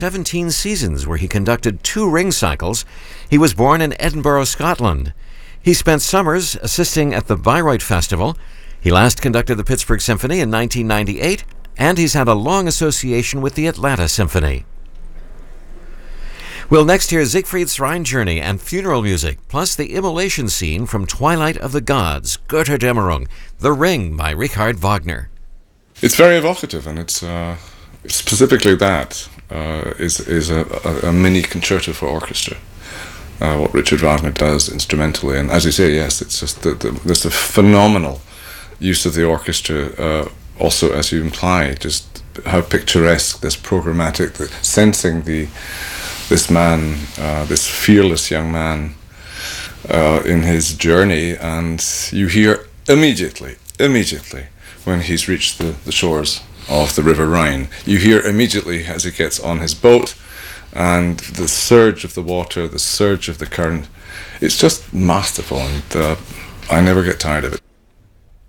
17 seasons where he conducted 2 ring cycles. He was born in Edinburgh, Scotland. He spent summers assisting at the Bayreuth Festival. He last conducted the Pittsburgh Symphony in 1998, and he's had a long association with the Atlanta Symphony. We'll next hear Siegfried's Shrine Journey and funeral music, plus the immolation scene from Twilight of the Gods, Götterdämmerung, The Ring by Richard Wagner. It's very evocative, and it's specifically that is a mini concerto for orchestra. What Richard Wagner does instrumentally, and as you say, yes, it's just there's a phenomenal use of the orchestra. Also, as you imply, just how picturesque, this programmatic, sensing this man, this fearless young man in his journey, and you hear immediately when he's reached the shores of the River Rhine. You hear immediately as he gets on his boat, and the surge of the water, the surge of the current. It's just masterful, and I never get tired of it.